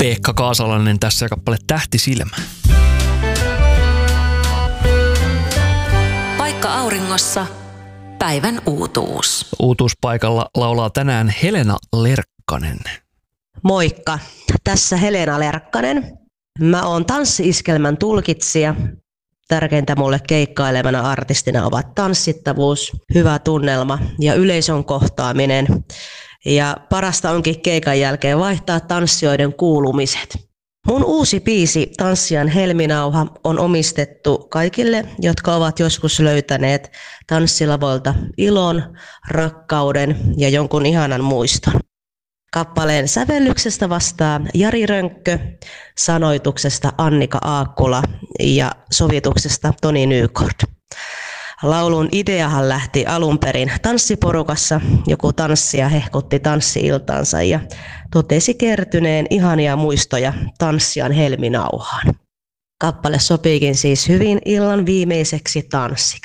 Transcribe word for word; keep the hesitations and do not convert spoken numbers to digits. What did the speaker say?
Pekka Kaasalainen tässä kappale Tähti silmä. Paikka auringossa. Päivän uutuus. Uutuuspaikalla laulaa tänään Helena Lerkkanen. Moikka, tässä Helena Lerkkanen. Mä oon tanssi-iskelmän tulkitsija. Tärkeintä mulle keikkailevana artistina ovat tanssittavuus, hyvä tunnelma ja yleisön kohtaaminen. Ja parasta onkin keikan jälkeen vaihtaa tanssijoiden kuulumiset. Mun uusi biisi Tanssijan helminauha on omistettu kaikille, jotka ovat joskus löytäneet tanssilavoilta ilon, rakkauden ja jonkun ihanan muiston. Kappaleen sävellyksestä vastaa Jari Rönkkö, sanoituksesta Annika Aakkula ja sovituksesta Toni Nykort. Laulun ideahan lähti alun perin tanssiporukassa. Joku tanssija hehkutti tanssi-iltaansa ja totesi kertyneen ihania muistoja tanssijan helminauhaan. Kappale sopiikin siis hyvin illan viimeiseksi tanssiksi.